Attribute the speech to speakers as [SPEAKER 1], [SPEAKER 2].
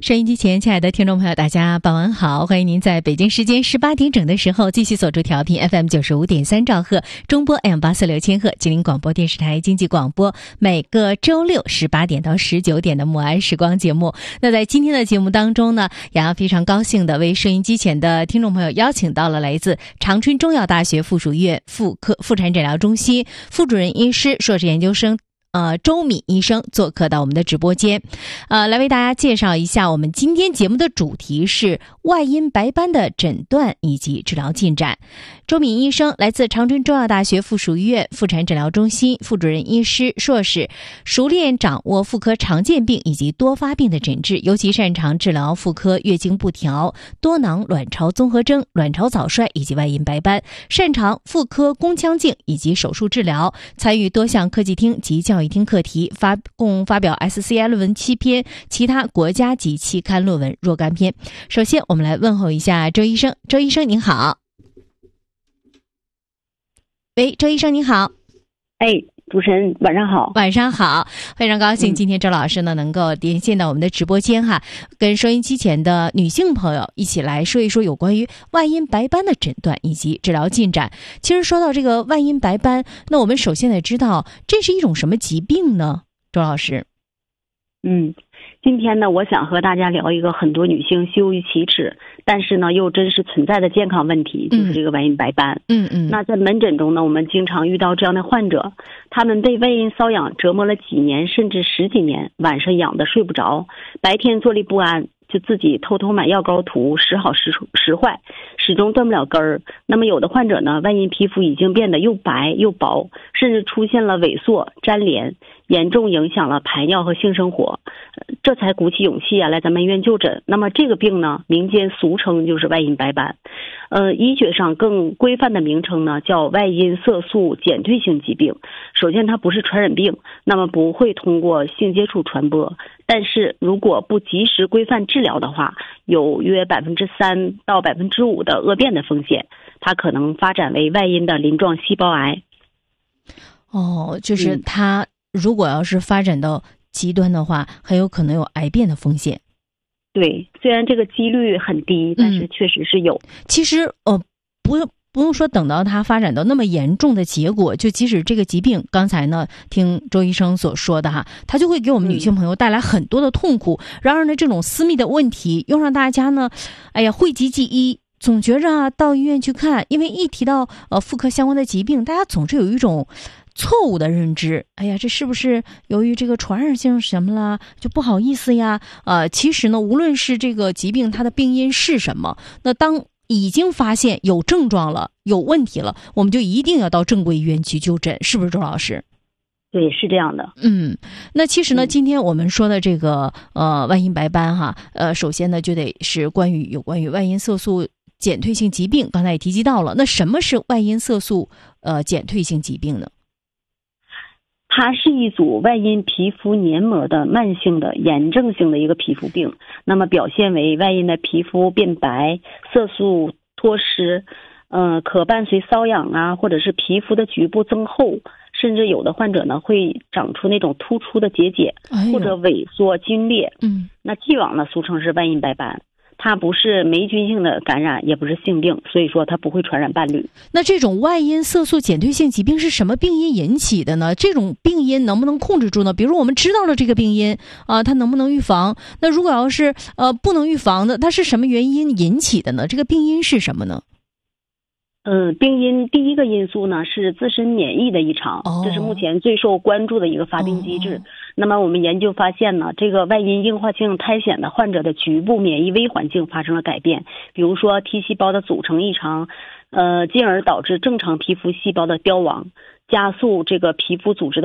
[SPEAKER 1] 收音机前，亲爱的听众朋友，大家傍晚好！欢迎您在北京时间18点整的时候继续锁住调频 FM 95.3兆赫，中波 AM846千赫，吉林广播电视台经济广播。每个周六18点到19点的母爱时光节目。那在今天的节目当中呢，洋洋非常高兴的为收音机前的听众朋友邀请到了来自长春中药大学附属医院妇产诊疗中心副主任医师、硕士研究生周敏医生做客到我们的直播间，来为大家介绍一下我们今天节目的主题是外阴白斑的诊断以及治疗进展。周敏医生来自长春中药大学附属医院妇产诊疗中心副主任医师、硕士，熟练掌握妇科常见病以及多发病的诊治，尤其擅长治疗妇科月经不调、多囊卵巢综合征、卵巢早衰以及外阴白斑，擅长妇科宫腔镜以及手术治疗，参与多项科技厅及教育厅课题，共发表 SCI 论文7篇，其他国家级期刊论文若干篇。首先我们来问候一下周医生。周医生您好。喂，周医生您好。
[SPEAKER 2] 主持人晚上好。
[SPEAKER 1] 晚上好，非常高兴今天周老师呢能够连线到我们的直播间哈，跟收音机前的女性朋友一起来说一说有关于外阴白斑的诊断以及治疗进展。其实说到这个外阴白斑，那我们首先得知道这是一种什么疾病呢？周老师。
[SPEAKER 2] 今天呢，我想和大家聊一个很多女性羞于启齿，但是呢又真实存在的健康问题，就是这个外阴白斑。那在门诊中呢，我们经常遇到这样的患者，他们被外阴瘙痒折磨了几年甚至10几年，晚上痒得睡不着，白天坐立不安，就自己偷偷买药膏涂，时好时坏，始终断不了根儿。那么有的患者呢，外阴皮肤已经变得又白又薄，甚至出现了萎缩、粘连，严重影响了排尿和性生活，这才鼓起勇气来咱们医院就诊。那么这个病呢，民间俗称就是外阴白斑，医学上更规范的名称呢叫外阴色素减退性疾病。首先它不是传染病，那么不会通过性接触传播，但是如果不及时规范治疗的话，有约3%到5%的恶变的风险，它可能发展为外阴的鳞状细胞癌。
[SPEAKER 1] 就是它如果要是发展到极端的话，很有可能有癌变的风险。
[SPEAKER 2] 对，虽然这个几率很低，但是确实是有。
[SPEAKER 1] 其实不用说等到它发展到那么严重的结果，就即使这个疾病刚才呢听周医生所说的哈，它就会给我们女性朋友带来很多的痛苦。然而呢，这种私密的问题又让大家呢讳疾忌医，总觉着到医院去看，因为一提到妇科相关的疾病，大家总是有一种错误的认知，这是不是由于这个传染性什么啦，就不好意思呀？其实呢，无论是这个疾病它的病因是什么，那当已经发现有症状了、有问题了，我们就一定要到正规医院去就诊，是不是周老师？
[SPEAKER 2] 对，是这样的。
[SPEAKER 1] 那其实呢，今天我们说的这个外阴白斑哈，首先呢就得是有关于外阴色素减退性疾病，刚才也提及到了。那什么是外阴色素减退性疾病呢？
[SPEAKER 2] 它是一组外阴皮肤黏膜的慢性的炎症性的一个皮肤病，那么表现为外阴的皮肤变白、色素脱失，可伴随瘙痒或者是皮肤的局部增厚，甚至有的患者呢会长出那种突出的结节，或者萎缩皲裂。那既往呢俗称是外阴白斑。它不是霉菌性的感染，也不是性病，所以说它不会传染伴侣。
[SPEAKER 1] 那这种外阴色素减退性疾病是什么病因引起的呢？这种病因能不能控制住呢？比如我们知道了这个病因它能不能预防？那如果要是不能预防的，它是什么原因引起的呢？这个病因是什么呢？
[SPEAKER 2] 病因第一个因素呢是自身免疫的异常，这是目前最受关注的一个发病机制。那么我们研究发现呢，这个外阴硬化性苔藓的患者的局部免疫微环境发生了改变，比如说 T 细胞的组成异常，进而导致正常皮肤细胞的凋亡，加速这个皮肤组织的